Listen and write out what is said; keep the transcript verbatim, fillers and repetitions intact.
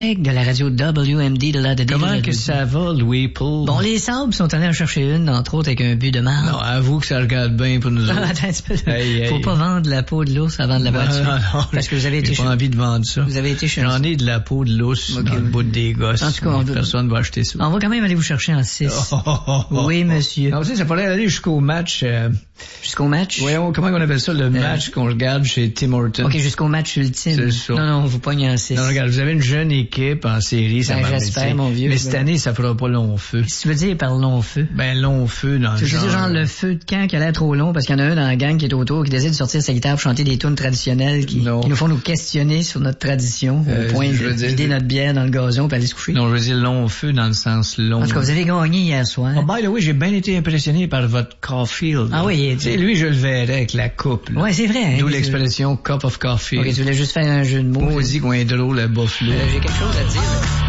de la radio W M D de la de Comment que ça va, Louis Paul? Bon, les Sabres sont allés en chercher une, entre autres, avec un but de marde. Non, avoue que ça regarde bien pour nous autres. Attends un petit peu. Hey, Faut hey. pas vendre la peau de l'ours avant de la voiture. Non, non, parce que vous avez été j'ai chez... pas envie de vendre ça. Vous avez été chez... J'en ai de la peau de l'ours Okay. dans le bout des gosses. En tout cas, on veut- Personne va acheter ça. On va quand même aller vous chercher en six. Oh, oh, oh, oh. Oui, monsieur. Non, tu sais, ça pourrait aller jusqu'au match. Euh, Jusqu'au match? voyons, comment on appelle ça, le match qu'on regarde chez Tim Hortons? OK, jusqu'au match ultime. C'est ça. Non, non, on vous pogne en six. Non, regarde, vous avez une jeune équipe en série, ça Ben, va j'espère, m'aider. mon vieux. Mais cette année, ça fera pas long feu. Qu'est-ce que tu veux dire par long feu? Ben, long feu dans le Tu veux genre. dire genre le feu de camp qui a l'air trop long parce qu'il y en a un dans la gang qui est autour qui décide de sortir sa guitare pour chanter des tunes traditionnelles qui, Non. qui nous font nous questionner sur notre tradition Euh, au point je de veux dire- vider notre bière dans le gazon et aller se coucher. Non, je veux dire long feu dans le sens long. En tout cas, vous avez gagné hier soir. Oh, by the way, j'ai bien été impressionné par votre Caulfield. Ah oui, il est- Tu sais, lui, je le verrais avec la coupe, là. Ouais, c'est vrai. Hein, D'où c'est- l'expression cup of coffee. Ok, tu voulais juste faire un jeu de mots. Maudit qu'on est drôle, le buffalo. Euh, J'ai quelque chose à te dire.